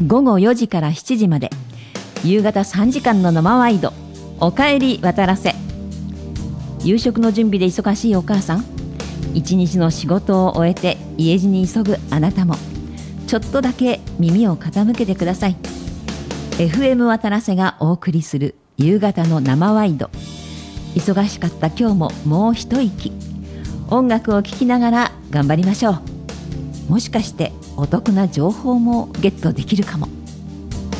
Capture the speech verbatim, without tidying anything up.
ごごよじからしちじまで、夕方さんじかんの生ワイド、おかえり渡らせ。夕食の準備で忙しいお母さん、一日の仕事を終えて家路に急ぐあなたも、ちょっとだけ耳を傾けてください。 エフエム 渡らせがお送りする夕方の生ワイド。忙しかった今日ももう一息、音楽を聴きながら頑張りましょう。もしかしてお得な情報もゲットできるかも。